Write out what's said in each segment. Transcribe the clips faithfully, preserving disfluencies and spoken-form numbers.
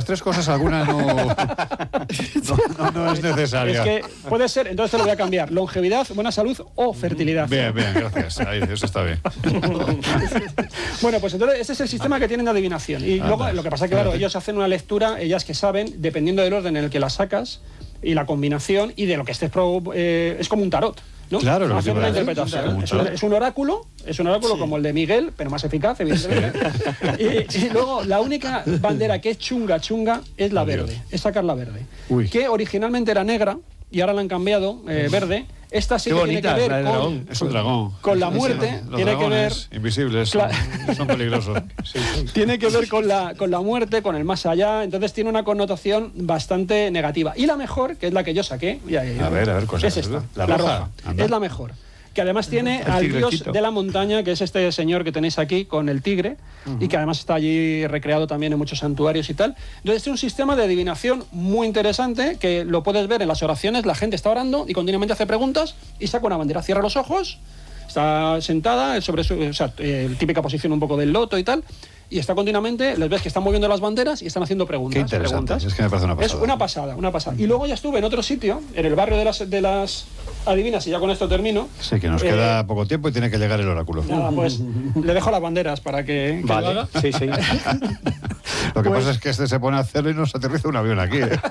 tres cosas alguna no, no, no, no es necesaria. Es que puede ser, entonces te lo voy a cambiar. Longevidad, buena salud o fertilidad. Bien, bien, gracias. Ahí, eso está bien. Bueno, pues entonces ese es el sistema que tienen de adivinación. Y Anda. luego lo que pasa es que, claro, ellos hacen una lectura, ellas que saben, dependiendo del orden en el que la sacas y la combinación y de lo que estés... Pro, eh, es como un tarot, ¿no? Claro, lo hacen que una iba a decir, interpretación. un Es un, es un oráculo, es un oráculo sí. como el de Miguel, pero más eficaz, evidentemente. Y, y luego la única bandera que es chunga, chunga, es la verde, Dios. Es sacar la verde. Uy. Que originalmente era negra y ahora la han cambiado, eh, verde. Esta sí que tiene que ver con, es un dragón. con la muerte, sí, sí. tiene que ver... invisibles, son, son peligrosos. Sí, sí. Tiene que ver con la, con la muerte, con el más allá, entonces tiene una connotación bastante negativa. Y la mejor, que es la que yo saqué, ya, ya, ya, a ver, a ver, cosa es esta, la, la roja, roja, es la mejor. Que además tiene al dios de la montaña, que es este señor que tenéis aquí con el tigre, uh-huh. y que además está allí recreado también en muchos santuarios y tal. Entonces es un sistema de adivinación muy interesante, que lo puedes ver en las oraciones, la gente está orando y continuamente hace preguntas y saca una bandera, cierra los ojos, está sentada sobre su, o sea, eh, típica posición un poco del loto y tal, y está continuamente, les ves que están moviendo las banderas y están haciendo preguntas. Qué interesante, preguntas. Es que me parece una pasada. Es una pasada, una pasada. Y luego ya estuve en otro sitio, en el barrio de las, de las adivinas, y ya con esto termino. Sí, que nos eh, queda poco tiempo y tiene que llegar el oráculo. Nada, pues le dejo las banderas para que, que vale. lo haga. Sí, sí. Lo que pues, pasa es que este se pone a hacerlo y nos aterriza un avión aquí, ¿eh?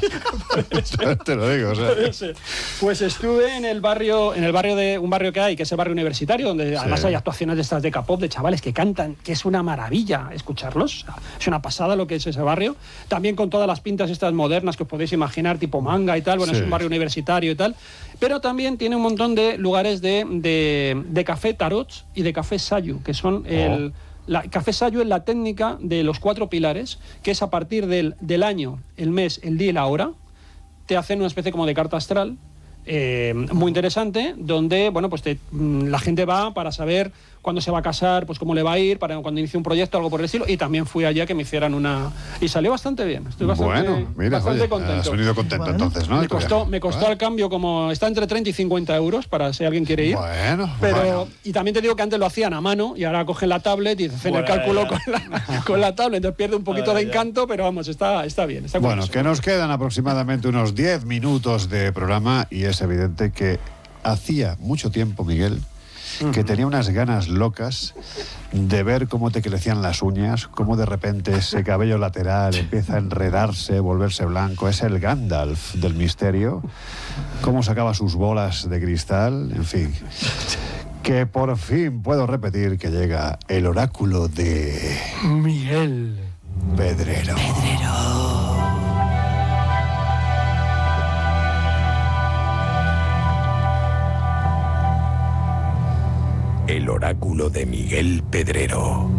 Te lo digo, o sea. Pues estuve en el barrio, en el barrio de un barrio que hay, que es el barrio universitario, donde sí. además hay actuaciones de estas de K-pop, de chavales que cantan, que es una maravilla escucharlos. Es una pasada lo que es ese barrio. También con todas las pintas estas modernas que os podéis imaginar, tipo manga y tal. Bueno, sí. es un barrio universitario y tal. Pero también tiene un montón de lugares de, de, de café tarot y de café sayu, que son el... Oh. La, café sayu es la técnica de los cuatro pilares, que es a partir del, del año, el mes, el día y la hora, te hacen una especie como de carta astral, eh, muy interesante, donde bueno, pues te, la gente va para saber cuándo se va a casar, pues cómo le va a ir, para cuando inicie un proyecto, algo por el estilo, y también fui allá que me hicieran una... Y salió bastante bien, estoy bastante, bueno, mira, bastante oye, contento. Has venido contento bueno. entonces, ¿no? Me costó, me costó bueno. al cambio como... Está entre treinta y cincuenta euros para si alguien quiere ir. Bueno, pero bueno. Y también te digo que antes lo hacían a mano y ahora cogen la tablet y hacen bueno, el cálculo con la, con la tablet, entonces pierde un poquito bueno, de encanto, pero vamos, está, está bien. Está bueno, que nos quedan aproximadamente unos diez minutos de programa y es evidente que hacía mucho tiempo, Miguel, que tenía unas ganas locas de ver cómo te crecían las uñas, cómo de repente ese cabello lateral empieza a enredarse, volverse blanco. Es el Gandalf del misterio, cómo sacaba sus bolas de cristal, en fin. Que por fin puedo repetir que llega el oráculo de... Miguel Pedrero. Pedrero. El oráculo de Miguel Pedrero.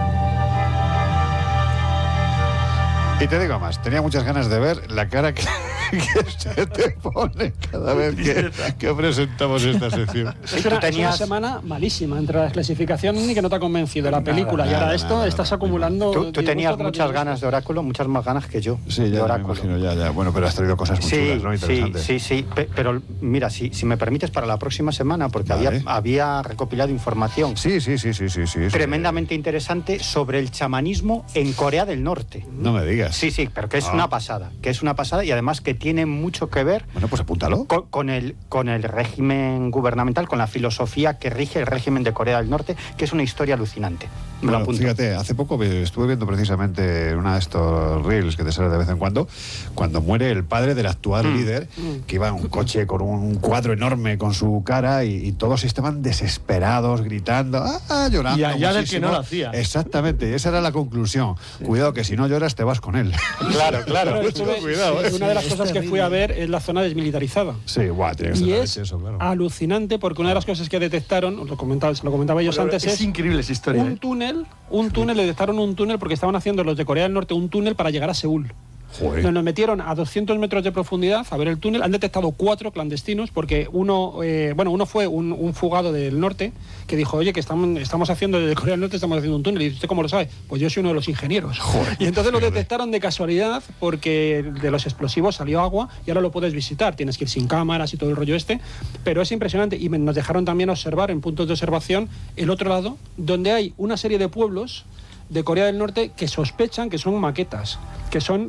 Y te digo más, tenía muchas ganas de ver la cara que, que se te pone cada vez que, que presentamos esta sección. Es una, es una semana malísima entre la clasificación y que no te ha convencido la película. Nada, y ahora nada, esto nada, estás nada, acumulando... Tú, tú tenías muchas ganas de oráculo, muchas más ganas que yo. Sí, ya me imagino, ya, ya. Bueno, pero has traído cosas muy sí, chulas, ¿no? Interesantes. Sí, sí, sí. Pero mira, si, si me permites, para la próxima semana, porque vale. había, había recopilado información sí, sí, sí, sí, sí, sí, tremendamente sí. interesante sobre el chamanismo en Corea del Norte. No me digas. Sí, sí, pero que es ah. una pasada, que es una pasada y además que tiene mucho que ver... Bueno, pues apúntalo. Con, con, el, con el régimen gubernamental, con la filosofía que rige el régimen de Corea del Norte, que es una historia alucinante. Me bueno, lo fíjate, hace poco estuve viendo precisamente una de estos reels que te sale de vez en cuando, cuando muere el padre del actual mm. líder, mm. que iba en un coche con un cuadro enorme con su cara y, y todos estaban desesperados, gritando, ah, llorando. Y allá del que no lo hacía. Exactamente, y esa era la conclusión. Sí. Cuidado que si no lloras te vas con él. Claro, claro. Estuve, Cuidado, ¿eh? Una de las cosas terrible. que fui a ver es la zona desmilitarizada. Sí, guau, tiene que ser y es eso, claro. alucinante porque una de las cosas que detectaron, lo comentaba, lo comentaba ellos Pero antes, es, es increíble esa historia. Un ¿eh? túnel, un túnel, le detectaron un túnel porque estaban haciendo los de Corea del Norte un túnel para llegar a Seúl. Joder. Nos metieron a doscientos metros de profundidad a ver el túnel. Han detectado cuatro clandestinos porque uno, eh, bueno, uno fue un, un fugado del norte que dijo, oye, que estamos, estamos haciendo desde Corea del Norte estamos haciendo un túnel. Y ¿usted cómo lo sabe? Pues yo soy uno de los ingenieros. Joder. Y entonces lo detectaron de casualidad porque de los explosivos salió agua y ahora lo puedes visitar. Tienes que ir sin cámaras y todo el rollo este. Pero es impresionante y nos dejaron también observar en puntos de observación el otro lado donde hay una serie de pueblos de Corea del Norte que sospechan que son maquetas, que son